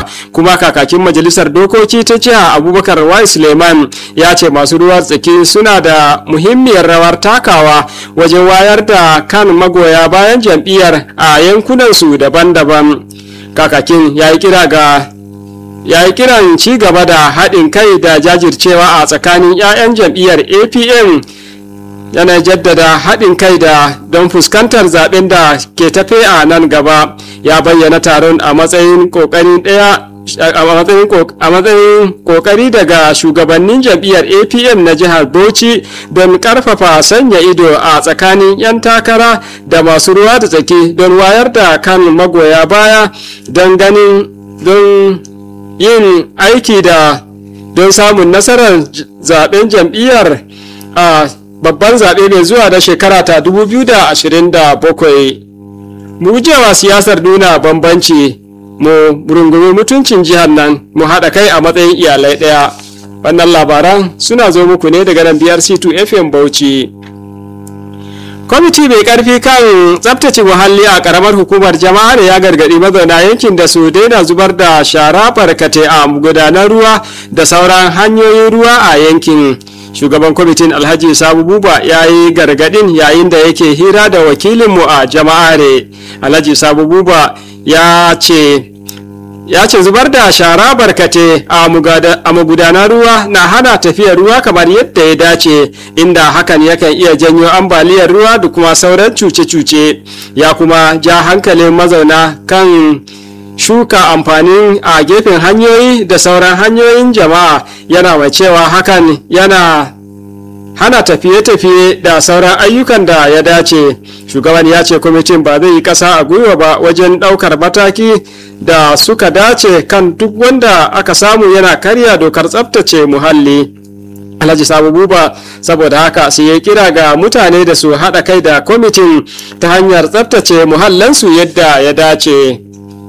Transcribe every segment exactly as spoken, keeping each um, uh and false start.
kuma kakakin majalisar dokoki ta jiha Abubakar Wai Suleiman ya ce masu ruwa tsaki suna da muhimmiyar rawar takawa wajen wayar da kan magoya bayan jam'iyyar a yankunansu daban-daban. Kakakin ya yi kira ga ya yi kiran ci gaba da haɗin kai da jajircewa a tsakanin 'ya'yan jam'iyyar A P M, yana jaddada haɗin kai da don fuskantar zaben da ke tafe a nan gaba. Ya bayyana taron a matsayin ƙoƙarin ɗaya a matsayin kokari daga shugabannin jam'iyyar A P M na jihar Bauchi don karfafa sanya ido a tsakanin 'yan takara da masu ruwa da tsaki don wayar da kan magoya baya don ganin don yin aiki da don samun nasarar zaben jam'iyyar a babban zaɓe mai zuwa da shekara ta dubu biyu da ashirin da bakwai. Mu gujewa siyasar nuna bambanci, mu rungumi mutuncin jihar nan, mu haɗa kai a matsayin iyalai ɗaya. Wannan labaran suna zo muku ne daga nan B R C two F M Bauchi. Kwamiti mai ƙarfi kan tsabtace muhalli a ƙaramar hukumar jama'a da ya gargaɗi mazauna yankin da su daina zubar da shara barkate a gudanar ruwa da sauran hanyoyin ruwa a yankin. Shugaban kwamitin Alhaji Sabu Buba ya yi gargaɗin yayin da yake hira da wakilinmu a jama'are. Alhaji Sabu Buba ya ce ya ce zubar da shara barkate a magudanar ruwa na hana tafiyar ruwa kamar yadda ya dace, inda hakan yakan iya janyo ambaliyar ruwa da kuma sauran cuce-cuce. Ya kuma ja hankalin mazauna kan shuka amfani a gefen hanyoyi da sauran hanyoyin jama'a, yana mai cewa hakan yana hana tafiye-tafiye da sauran ayyukan da ya dace. Shugaban ya ce kwamitin ba zai yi ƙasa a gwiwa ba wajen ɗaukar mataki da suka dace kan duk wanda aka samu yana karya dokar tsabtace muhalli. Alhaji Sabu Buba saboda haka sai ya kira ga mutane da su haɗa kai da kwamitin ta hanyar tsabtace muhallansu yadda ya dace.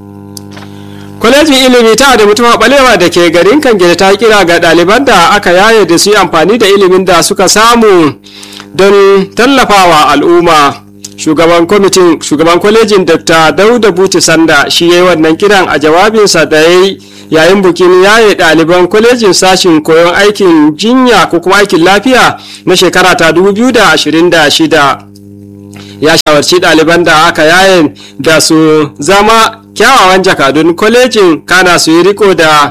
Kwalejin ilimi ta da mutum balewa da ke garin Kangere ta kira ga ɗaliban da aka yaye da su yi amfani da ilimin da suka samu don tallafawa al'umma. Shugaban kwamitin shugaban kwalejin Doctor Dauda Buti Sanda shi yayi wannan kiran a jawabinsa da yayi yayin bukin yaye ɗaliban kwalejin sashin koyon aikin jinya ko kuma aikin lafiya na shekara ta dubu biyu da ashirin da shida. Ya shawarci ɗaliban da aka yaye da su zama kyawawan jakadun kwalejin, kana su yi riko da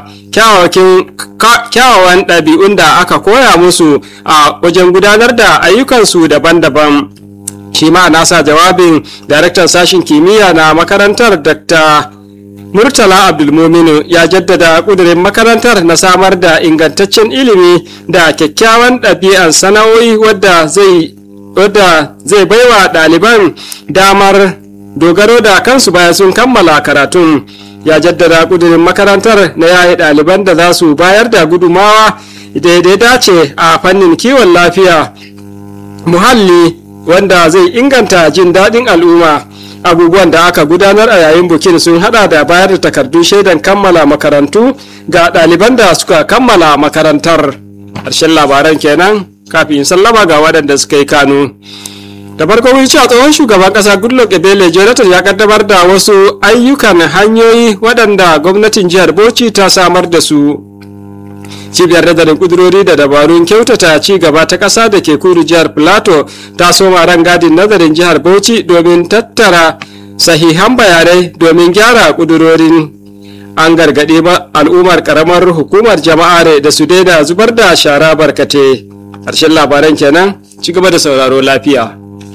kyawawan ɗabi'un da aka koya musu a wajen gudanar da ayyukansu daban-daban. Shi ma nasa jawabin daraktan sashin kimiyya na makarantar Dr. Murtala Abdulmuminu ya jaddada ƙudurin makarantar na samar da ingantaccen ilimi da kyakkyawan ɗabi'an sana'o'i wadda zai wadda zai baiwa ɗaliban damar dogaro da kansu bayan sun kammala karatun. Ya jaddada ƙudurin makarantar na yaye ɗaliban da za su bayar da gudumawa daidai dace a fannin kiwon lafiya muhalli wanda zai inganta jin daɗin al'umma. Abubuwan da aka gudanar a yayin bukin sun hada da bayar da takardun shaidan kammala makarantu ga ɗaliban da suka kammala makarantar. Ƙarshen labaran kenan, kafin sallama ga waɗanda suka yi kanu. Da farko mun ci a tsohon shugaban ƙasa Goodluck Ebele Jonathan ya kaddamar da wasu ayyukan hanyoyi waɗanda gwamnatin jihar Bauchi ta samar da su. Cibiyar nazarin kudurori da dabarun kyautata ci gaba ta ƙasa da ke kudu jihar Plateau ta soma rangadin nazarin jihar Bauchi domin tattara sahihan bayanai domin gyara kudurorin. An gargaɗi al'ummar ƙaramar hukumar jama'are da su daina zubar da shara barkate. Ƙarshen labaran kenan, ci gaba da sauraro lafiya.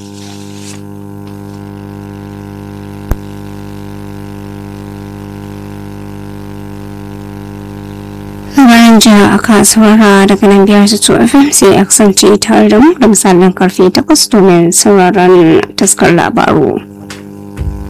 Labaran jiya aka saurara daga nan biyar su F M, sai a kasance tare da mu da misalin karfe takwas domin sauraron taskar labaru.